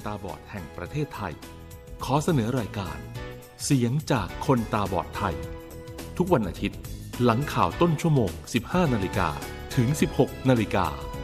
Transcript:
ตาบอดแห่งประเทศไทยขอเสนอรายการเสียงจากคนตาบอดไทยทุกวันอาทิตย์หลังข่าวต้นชั่วโมง 15 นาฬิกาถึง 16 นาฬิกา